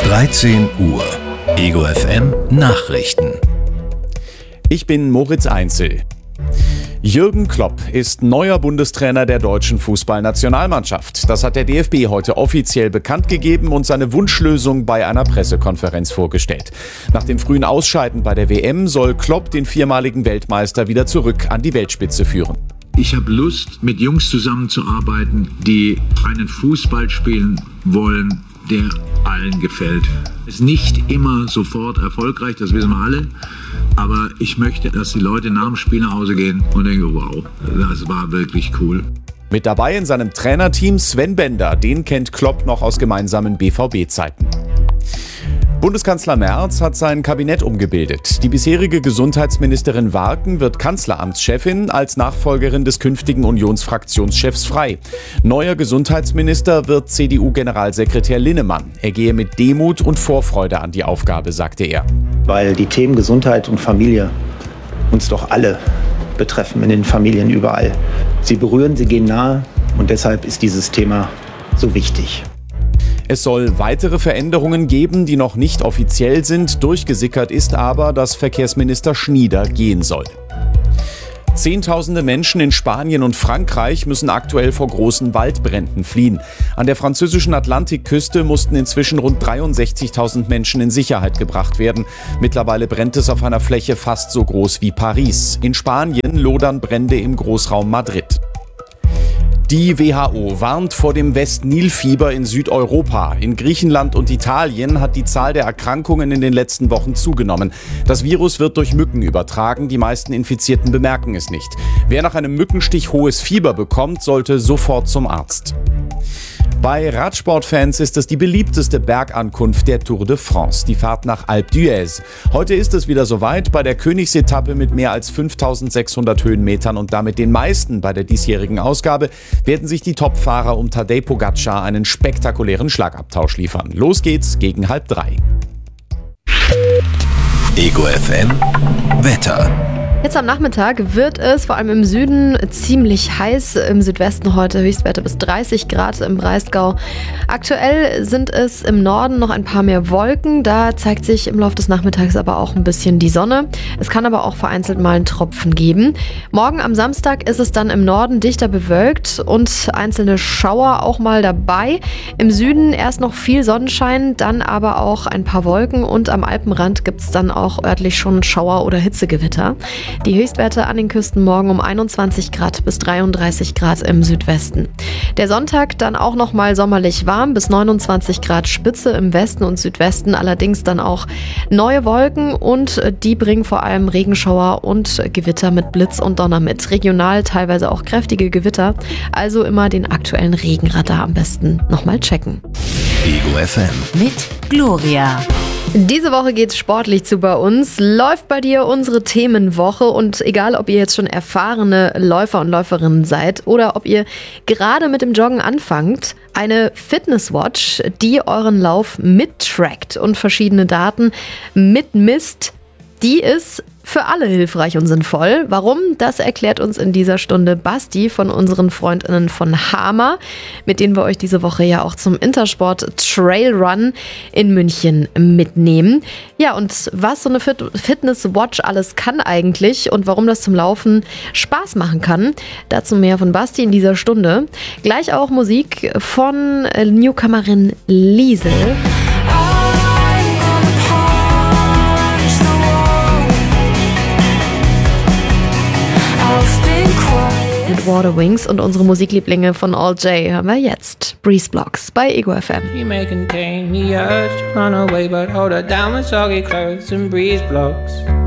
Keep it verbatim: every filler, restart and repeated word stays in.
dreizehn Uhr. Ego F M Nachrichten. Ich bin Moritz Einzel. Jürgen Klopp ist neuer Bundestrainer der deutschen Fußballnationalmannschaft. Das hat der D F B heute offiziell bekannt gegeben und seine Wunschlösung bei einer Pressekonferenz vorgestellt. Nach dem frühen Ausscheiden bei der W M soll Klopp den viermaligen Weltmeister wieder zurück an die Weltspitze führen. Ich habe Lust, mit Jungs zusammenzuarbeiten, die einen Fußball spielen wollen, der allen gefällt. Ist nicht immer sofort erfolgreich, das wissen wir alle. Aber ich möchte, dass die Leute nach dem Spiel nach Hause gehen und denken, wow, das war wirklich cool. Mit dabei in seinem Trainerteam Sven Bender, den kennt Klopp noch aus gemeinsamen B V B-Zeiten. Bundeskanzler Merz hat sein Kabinett umgebildet. Die bisherige Gesundheitsministerin Warken wird Kanzleramtschefin, als Nachfolgerin des künftigen Unionsfraktionschefs frei. Neuer Gesundheitsminister wird C D U-Generalsekretär Linnemann. Er gehe mit Demut und Vorfreude an die Aufgabe, sagte er. Weil die Themen Gesundheit und Familie uns doch alle betreffen, in den Familien überall. Sie berühren, sie gehen nahe und deshalb ist dieses Thema so wichtig. Es soll weitere Veränderungen geben, die noch nicht offiziell sind. Durchgesickert ist aber, dass Verkehrsminister Schnieder gehen soll. Zehntausende Menschen in Spanien und Frankreich müssen aktuell vor großen Waldbränden fliehen. An der französischen Atlantikküste mussten inzwischen rund dreiundsechzigtausend Menschen in Sicherheit gebracht werden. Mittlerweile brennt es auf einer Fläche fast so groß wie Paris. In Spanien lodern Brände im Großraum Madrid. Die W H O warnt vor dem West-Nil-Fieber in Südeuropa. In Griechenland und Italien hat die Zahl der Erkrankungen in den letzten Wochen zugenommen. Das Virus wird durch Mücken übertragen. Die meisten Infizierten bemerken es nicht. Wer nach einem Mückenstich hohes Fieber bekommt, sollte sofort zum Arzt. Bei Radsportfans ist es die beliebteste Bergankunft der Tour de France, die Fahrt nach Alpe d'Huez. Heute ist es wieder soweit bei der Königsetappe mit mehr als fünftausendsechshundert Höhenmetern und damit den meisten bei der diesjährigen Ausgabe, werden sich die Topfahrer um Tadej Pogacar einen spektakulären Schlagabtausch liefern. Los geht's gegen halb drei. Ego F M Wetter. Jetzt am Nachmittag wird es vor allem im Süden ziemlich heiß, im Südwesten heute Höchstwerte bis dreißig Grad im Breisgau. Aktuell sind es im Norden noch ein paar mehr Wolken, da zeigt sich im Laufe des Nachmittags aber auch ein bisschen die Sonne. Es kann aber auch vereinzelt mal einen Tropfen geben. Morgen am Samstag ist es dann im Norden dichter bewölkt und einzelne Schauer auch mal dabei. Im Süden erst noch viel Sonnenschein, dann aber auch ein paar Wolken und am Alpenrand gibt es dann auch örtlich schon Schauer oder Hitzegewitter. Die Höchstwerte an den Küsten morgen um einundzwanzig Grad bis dreiunddreißig Grad im Südwesten. Der Sonntag dann auch noch mal sommerlich warm bis neunundzwanzig Grad Spitze im Westen und Südwesten, allerdings dann auch neue Wolken und die bringen vor allem Regenschauer und Gewitter mit Blitz und Donner mit. Regional teilweise auch kräftige Gewitter, also immer den aktuellen Regenradar am besten nochmal checken. Ego F M mit Gloria. Diese Woche geht's sportlich zu bei uns. Läuft bei dir unsere Themenwoche und egal, ob ihr jetzt schon erfahrene Läufer und Läuferinnen seid oder ob ihr gerade mit dem Joggen anfangt, eine Fitnesswatch, die euren Lauf mittrackt und verschiedene Daten mitmisst, die ist für alle hilfreich und sinnvoll. Warum? Das erklärt uns in dieser Stunde Basti von unseren FreundInnen von Hama, mit denen wir euch diese Woche ja auch zum Intersport Trail Run in München mitnehmen. Ja, und was so eine Fit- Fitness-Watch alles kann eigentlich und warum das zum Laufen Spaß machen kann, dazu mehr von Basti in dieser Stunde. Gleich auch Musik von Newcomerin Liesel. Mit Waterwings und unsere Musiklieblinge von All J hören wir jetzt. Breeze Blocks bei Ego F M. You may contain the urge to run away, but hold her down with soggy clothes and breeze blocks.